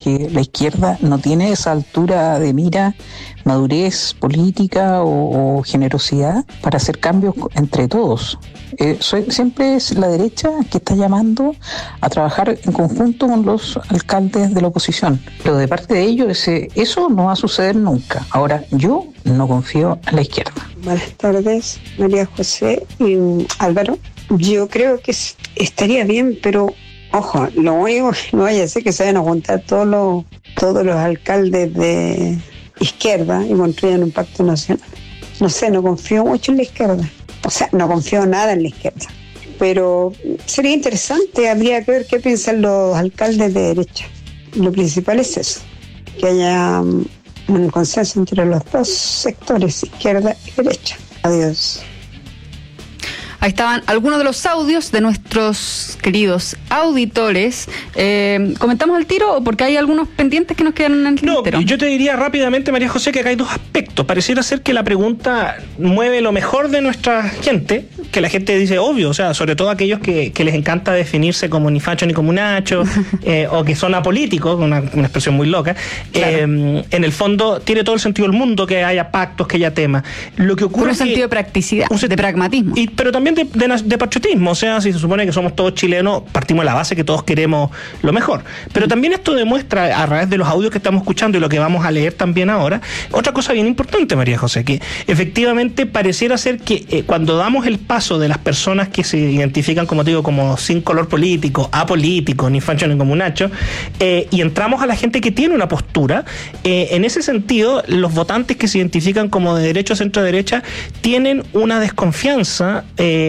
que la izquierda no tiene esa altura de mira, madurez política o generosidad para hacer cambios entre todos. Siempre es la derecha que está llamando a trabajar en conjunto con los alcaldes de la oposición. Pero de parte de ellos, eso no va a suceder nunca. Ahora, yo no confío en la izquierda. Buenas tardes, María José y Álvaro. Yo creo que estaría bien, pero ojo, no vaya a ser que se vayan a juntar todos los alcaldes de izquierda y construyan un pacto nacional. No sé, no confío mucho en la izquierda. O sea, no confío nada en la izquierda. Pero sería interesante, habría que ver qué piensan los alcaldes de derecha. Lo principal es eso, que haya un consenso entre los dos sectores, izquierda y derecha. Adiós. Ahí estaban algunos de los audios de nuestros queridos auditores. ¿Comentamos al tiro? Porque hay algunos pendientes que nos quedan en el tintero. No, yo te diría rápidamente, María José, que acá hay dos aspectos. Pareciera ser que la pregunta mueve lo mejor de nuestra gente, que la gente dice, obvio, o sea, sobre todo aquellos que les encanta definirse como ni facho ni comunacho, o que son apolíticos, una expresión muy loca. Claro. En el fondo, tiene todo el sentido del mundo que haya pactos, que haya temas. Lo que ocurre un sentido de practicidad, de pragmatismo. Pero también de patriotismo, o sea, si se supone que somos todos chilenos, partimos de la base que todos queremos lo mejor. Pero también esto demuestra, a través de los audios que estamos escuchando y lo que vamos a leer también ahora, otra cosa bien importante, María José, que efectivamente pareciera ser que cuando damos el paso de las personas que se identifican, como te digo, como sin color político, apolítico, ni facho ni comunacho, y entramos a la gente que tiene una postura, en ese sentido, los votantes que se identifican como de derecha o centro-derecha tienen una desconfianza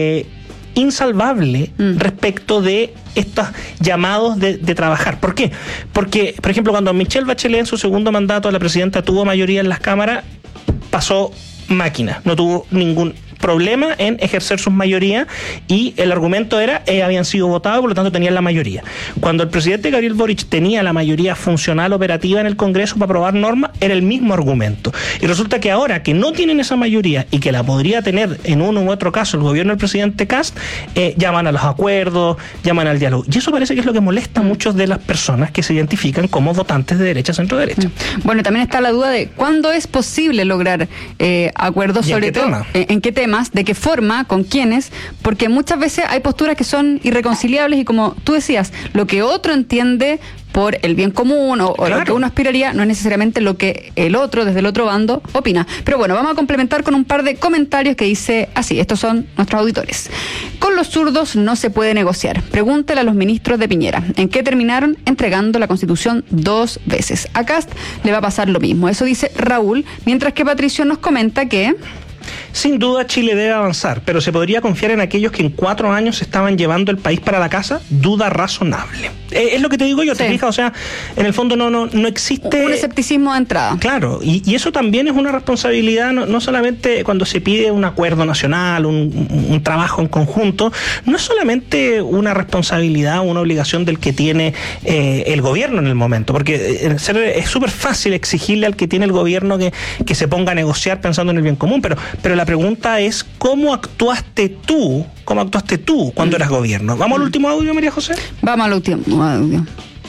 insalvable respecto de estos llamados de trabajar. ¿Por qué? Porque, por ejemplo, cuando Michelle Bachelet en su segundo mandato la presidenta tuvo mayoría en las cámaras, pasó máquina, no tuvo ningún problema en ejercer sus mayorías y el argumento era habían sido votados y por lo tanto tenían la mayoría. Cuando el presidente Gabriel Boric tenía la mayoría funcional operativa en el Congreso para aprobar normas, era el mismo argumento. Y resulta que ahora que no tienen esa mayoría y que la podría tener en uno u otro caso el gobierno del presidente Kast, llaman a los acuerdos, llaman al diálogo. Y eso parece que es lo que molesta a muchas de las personas que se identifican como votantes de derecha, centro-derecha. Bueno, también está la duda de cuándo es posible lograr acuerdos, sobre todo en qué tema, de qué forma, con quiénes, porque muchas veces hay posturas que son irreconciliables y como tú decías, lo que otro entiende por el bien común o claro, lo que uno aspiraría no es necesariamente lo que el otro, desde el otro bando, opina. Pero bueno, vamos a complementar con un par de comentarios que dice así, estos son nuestros auditores. Con los zurdos no se puede negociar. Pregúntele a los ministros de Piñera, ¿en qué terminaron? Entregando la Constitución 2 veces. A Kast le va a pasar lo mismo. Eso dice Raúl, mientras que Patricio nos comenta que sin duda Chile debe avanzar, pero ¿se podría confiar en aquellos que en 4 años estaban llevando el país para la casa? Duda razonable. Es lo que te digo yo, ¿te fijas? O sea, en el fondo no existe un escepticismo de entrada. Claro, y eso también es una responsabilidad, no solamente cuando se pide un acuerdo nacional, un trabajo en conjunto, no es solamente una responsabilidad o una obligación del que tiene el gobierno en el momento, porque es súper fácil exigirle al que tiene el gobierno que se ponga a negociar pensando en el bien común, pero la pregunta es ¿cómo actuaste tú cuando eras gobierno? ¿Vamos al último audio, María José? Vamos al último audio.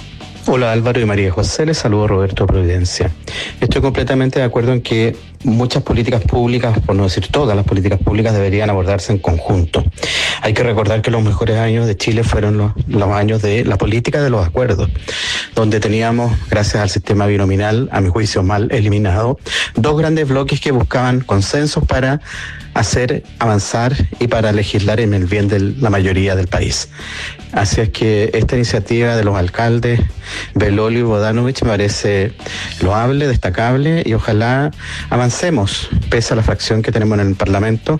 Hola Álvaro y María José, les saludo Roberto Providencia. Estoy completamente de acuerdo en que muchas políticas públicas, por no decir todas las políticas públicas, deberían abordarse en conjunto. Hay que recordar que los mejores años de Chile fueron los años de la política de los acuerdos, donde teníamos, gracias al sistema binominal, a mi juicio mal eliminado, 2 grandes bloques que buscaban consensos para hacer avanzar y para legislar en el bien de la mayoría del país. Así es que esta iniciativa de los alcaldes Belolio y Bodanovich me parece loable, destacable y ojalá avancemos, pese a la fracción que tenemos en el Parlamento,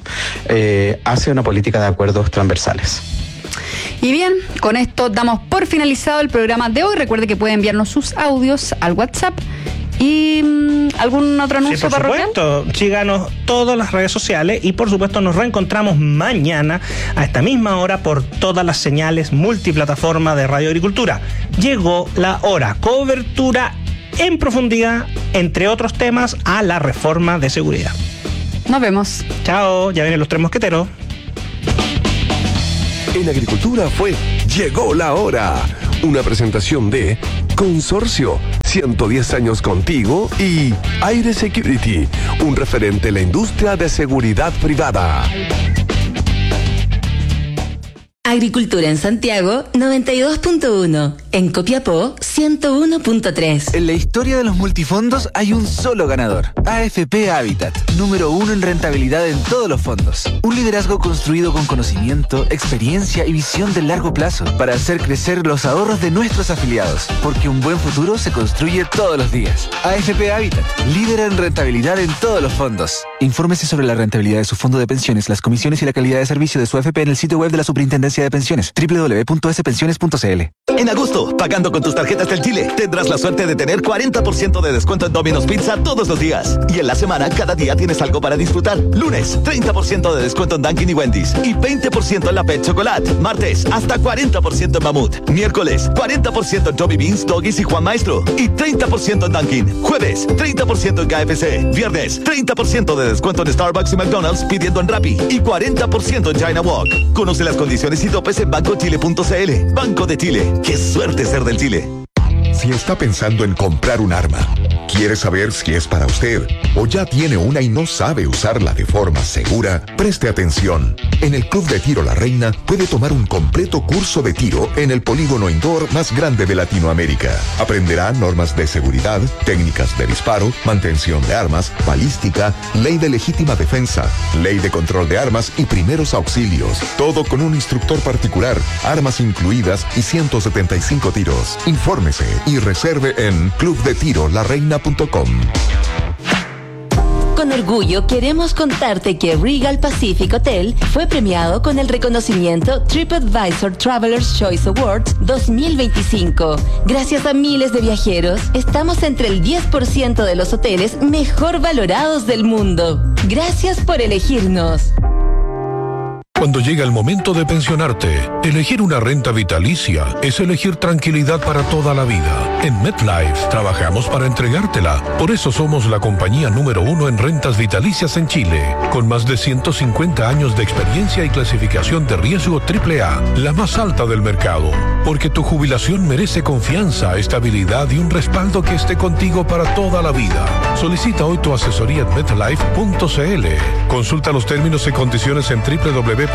hacia una política de acuerdos transversales. Y bien, con esto damos por finalizado el programa de hoy. Recuerde que puede enviarnos sus audios al WhatsApp. ¿Y algún otro anuncio parroquial? Por supuesto, síganos todas las redes sociales y por supuesto nos reencontramos mañana a esta misma hora por todas las señales multiplataforma de Radio Agricultura. Llegó la hora, cobertura en profundidad, entre otros temas, a la reforma de seguridad. Nos vemos. Chao, ya vienen los 3 mosqueteros. En Agricultura fue Llegó la hora, una presentación de Consorcio. 110 años contigo y Aire Security, un referente en la industria de seguridad privada. Agricultura en Santiago, 92.1. En Copiapó, 101.3. En la historia de los multifondos hay un solo ganador. AFP Habitat, número 1 en rentabilidad en todos los fondos. Un liderazgo construido con conocimiento, experiencia y visión de largo plazo para hacer crecer los ahorros de nuestros afiliados. Porque un buen futuro se construye todos los días. AFP Habitat, líder en rentabilidad en todos los fondos. Infórmese sobre la rentabilidad de su fondo de pensiones, las comisiones y la calidad de servicio de su AFP en el sitio web de la Superintendencia de Pensiones, www.spensiones.cl. En agosto, pagando con tus tarjetas del Chile, tendrás la suerte de tener 40% de descuento en Domino's Pizza todos los días. Y en la semana, cada día tienes algo para disfrutar. Lunes, 30% de descuento en Dunkin' y Wendy's. Y 20% en la Pet Chocolate. Martes, hasta 40% en Mamut. Miércoles, 40% en Joby Beans, Doggies y Juan Maestro. Y 30% en Dunkin'. Jueves, 30% en KFC. Viernes, 30% de descuento en Starbucks y McDonald's pidiendo en Rappi. Y 40% en China Walk. Conoce las condiciones y topes en bancochile.cl. Banco de Chile. ¡Qué suerte ser del Chile! Si está pensando en comprar un arma, quiere saber si es para usted o ya tiene una y no sabe usarla de forma segura, preste atención. En el Club de Tiro La Reina puede tomar un completo curso de tiro en el polígono indoor más grande de Latinoamérica. Aprenderá normas de seguridad, técnicas de disparo, mantención de armas, balística, ley de legítima defensa, ley de control de armas y primeros auxilios. Todo con un instructor particular, armas incluidas y 175 tiros. Infórmese y reserve en clubdetirolareina.com. Con orgullo queremos contarte que Regal Pacific Hotel fue premiado con el reconocimiento TripAdvisor Traveler's Choice Awards 2025. Gracias a miles de viajeros, estamos entre el 10% de los hoteles mejor valorados del mundo. Gracias por elegirnos. Cuando llega el momento de pensionarte, elegir una renta vitalicia es elegir tranquilidad para toda la vida. En MetLife trabajamos para entregártela. Por eso somos la compañía número 1 en rentas vitalicias en Chile, con más de 150 años de experiencia y clasificación de riesgo AAA, la más alta del mercado. Porque tu jubilación merece confianza, estabilidad y un respaldo que esté contigo para toda la vida. Solicita hoy tu asesoría en MetLife.cl. Consulta los términos y condiciones en www.metlife.cl.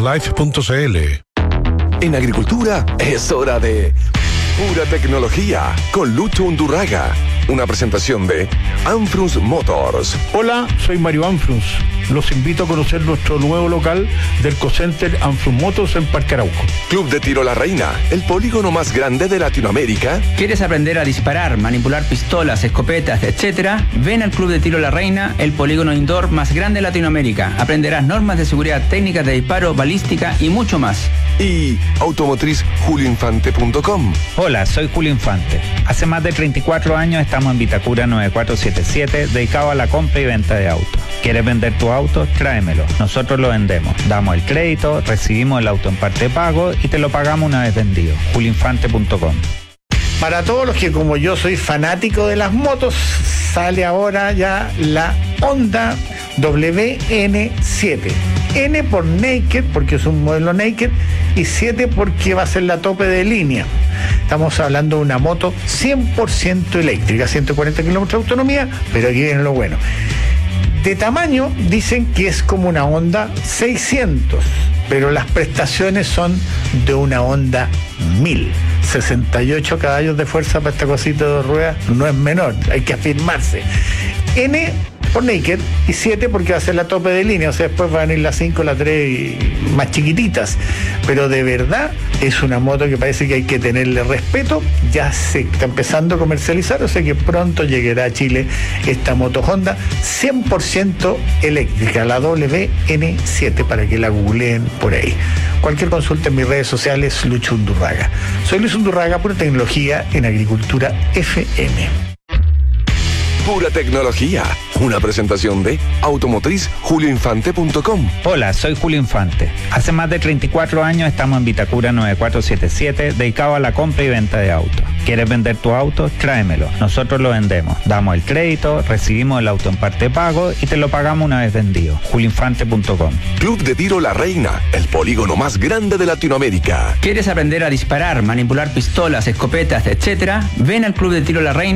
En agricultura es hora de Pura Tecnología con Lucho Undurraga. Una presentación de Anfrunz Motors. Hola, soy Mario Anfrunz. Los invito a conocer nuestro nuevo local del Cocenter Anfrunz Motors en Parque Arauco. Club de Tiro La Reina, el polígono más grande de Latinoamérica. ¿Quieres aprender a disparar, manipular pistolas, escopetas, etcétera? Ven al Club de Tiro La Reina, el polígono indoor más grande de Latinoamérica. Aprenderás normas de seguridad, técnicas de disparo, balística y mucho más. Y automotriz.julioinfante.com. Hola, soy Julio Infante. Hace más de 34 años estamos en Vitacura 9477, dedicado a la compra y venta de autos. ¿Quieres vender tu auto? Tráemelo. Nosotros lo vendemos. Damos el crédito, recibimos el auto en parte de pago y te lo pagamos una vez vendido. julioinfante.com. Para todos los que como yo soy fanático de las motos, sale ahora ya la Honda WN7. N por Naked, porque es un modelo Naked, y 7 porque va a ser la tope de línea. Estamos hablando de una moto 100% eléctrica, 140 kilómetros de autonomía, pero aquí viene lo bueno. De tamaño dicen que es como una Honda 600, pero las prestaciones son de una Honda 1000. 68 caballos de fuerza para esta cosita de 2 ruedas no es menor, hay que afirmarse. N por Naked y 7 porque va a ser la tope de línea, o sea, después van a ir las 5, las 3 y más chiquititas, pero de verdad es una moto que parece que hay que tenerle respeto. Ya se está empezando a comercializar, o sea que pronto llegará a Chile esta moto Honda 100% eléctrica, la WN7, para que la googleen por ahí. Cualquier consulta en mis redes sociales, Lucho Undurraga. Soy Luis Undurraga, Pura Tecnología en Agricultura FM. Pura Tecnología, una presentación de automotriz.julioinfante.com. Hola, soy Julio Infante. Hace más de 34 años estamos en Vitacura 9477, dedicado a la compra y venta de autos. ¿Quieres vender tu auto? Tráemelo. Nosotros lo vendemos. Damos el crédito, recibimos el auto en parte de pago y te lo pagamos una vez vendido. julioinfante.com. Club de Tiro La Reina, el polígono más grande de Latinoamérica. ¿Quieres aprender a disparar, manipular pistolas, escopetas, etcétera? Ven al Club de Tiro La Reina,